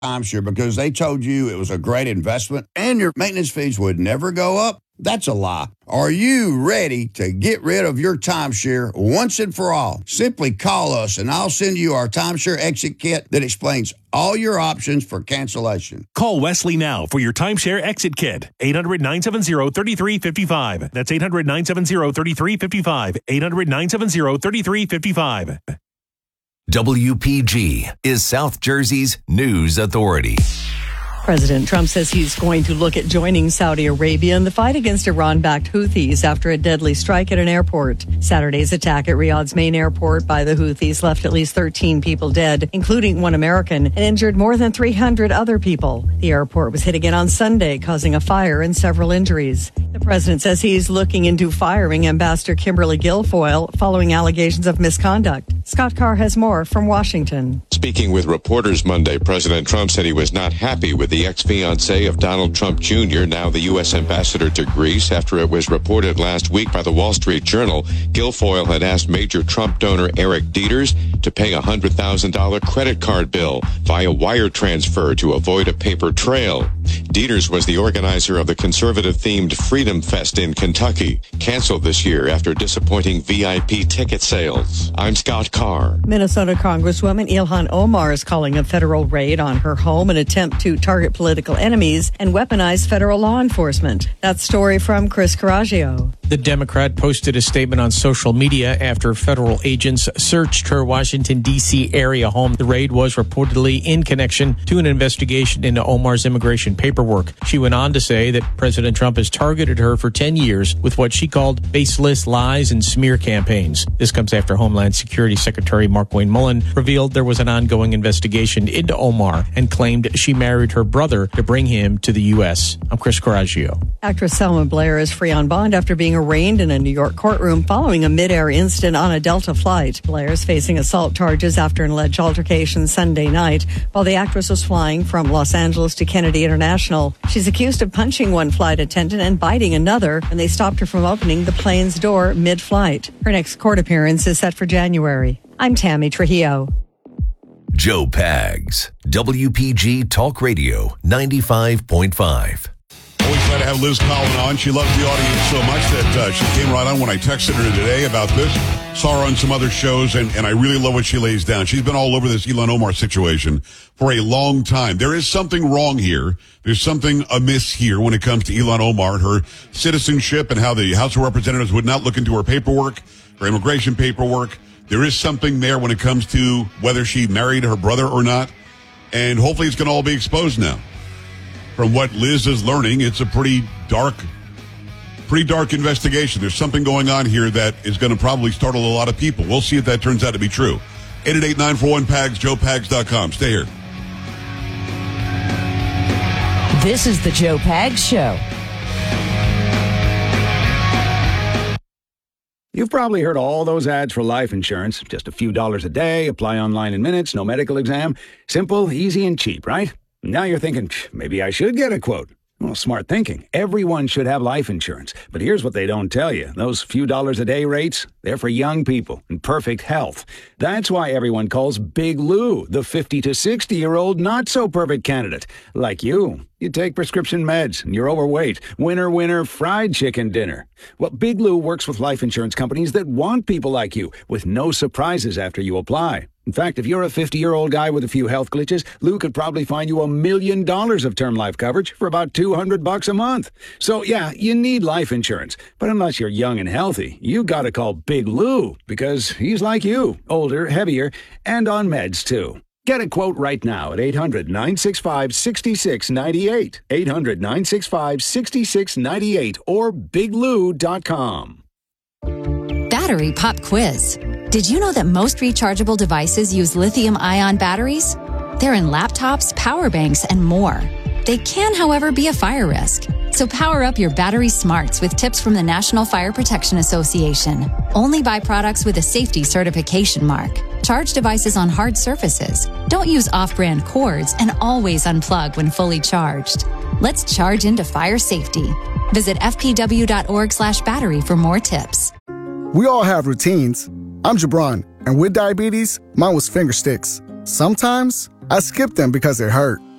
timeshare because they told you it was a great investment and your maintenance fees would never go up? That's a lie. Are you ready to get rid of your timeshare once and for all? Simply call us and I'll send you our timeshare exit kit that explains all your options for cancellation. Call Wesley now for your timeshare exit kit. 800-970-3355. That's 800-970-3355. 800-970-3355. WPG is South Jersey's news authority. President Trump says he's going to look at joining Saudi Arabia in the fight against Iran-backed Houthis after a deadly strike at an airport. Saturday's attack at Riyadh's main airport by the Houthis left at least 13 people dead, including one American, and injured more than 300 other people. The airport was hit again on Sunday, causing a fire and several injuries. The president says he's looking into firing Ambassador Kimberly Guilfoyle following allegations of misconduct. Scott Carr has more from Washington. Speaking with reporters Monday, President Trump said he was not happy with the ex-fiancée of Donald Trump Jr., now the U.S. ambassador to Greece, after it was reported last week by the Wall Street Journal Guilfoyle had asked major Trump donor Eric Dieters to pay a $100,000 credit card bill via wire transfer to avoid a paper trail. Dieters was the organizer of the conservative-themed Freedom Fest in Kentucky, canceled this year after disappointing VIP ticket sales. I'm Scott Carr. Minnesota Congresswoman Ilhan Omar is calling a federal raid on her home an attempt to target political enemies and weaponize federal law enforcement. That story from Chris Coraggio. The Democrat posted a statement on social media after federal agents searched her Washington, D.C. area home. The raid was reportedly in connection to an investigation into Omar's immigration paperwork. She went on to say that President Trump has targeted her for 10 years with what she called baseless lies and smear campaigns. This comes after Homeland Security Secretary Markwayne Mullin revealed there was an ongoing investigation into Omar and claimed she married her brother to bring him to the U.S. I'm Chris Coraggio. Actress Selma Blair is free on bond after being arraigned in a New York courtroom following a mid-air incident on a Delta flight. Blair is facing assault charges after an alleged altercation Sunday night while the actress was flying from Los Angeles to Kennedy International. She's accused of punching one flight attendant and biting another when they stopped her from opening the plane's door mid-flight. Her next court appearance is set for January. I'm Tammy Trujillo. Joe Pags, WPG Talk Radio 95.5. Always glad to have Liz Collin on. She loves the audience so much that she came right on when I texted her today about this. Saw her on some other shows, and I really love what she lays down. She's been all over this Ilhan Omar situation for a long time. There is something wrong here. There's something amiss here when it comes to Ilhan Omar, her citizenship, and how the House of Representatives would not look into her paperwork, her immigration paperwork. There is something there when it comes to whether she married her brother or not, and hopefully it's going to all be exposed now. From what Liz is learning, it's a pretty dark investigation. There's something going on here that is going to probably startle a lot of people. We'll see if that turns out to be true. 888-941-PAGS, joepags.com. Stay here. This is the Joe Pags Show. You've probably heard all those ads for life insurance. Just a few dollars a day, apply online in minutes, no medical exam. Simple, easy, and cheap, right? Now you're thinking, maybe I should get a quote. Well, smart thinking. Everyone should have life insurance. But here's what they don't tell you. Those few dollars a day rates, they're for young people in perfect health. That's why everyone calls Big Lou the 50 to 60-year-old not-so-perfect candidate. Like you. You take prescription meds, and you're overweight. Winner, fried chicken dinner. Well, Big Lou works with life insurance companies that want people like you, with no surprises after you apply. In fact, if you're a 50-year-old guy with a few health glitches, Lou could probably find you $1 million of term life coverage for about $200 a month. So, yeah, you need life insurance. But unless you're young and healthy, you gotta call Big Lou, because he's like you, older, heavier, and on meds, too. Get a quote right now at 800-965-6698, 800-965-6698, or biglou.com. Battery pop quiz. Did you know that most rechargeable devices use lithium-ion batteries? They're in laptops, power banks, and more. They can, however, be a fire risk. So power up your battery smarts with tips from the National Fire Protection Association. Only buy products with a safety certification mark. Charge devices on hard surfaces. Don't use off-brand cords, and always unplug when fully charged. Let's charge into fire safety. Visit fpw.org/battery for more tips. We all have routines. I'm Jabron, and with diabetes, mine was finger sticks. Sometimes I skip them because it hurt.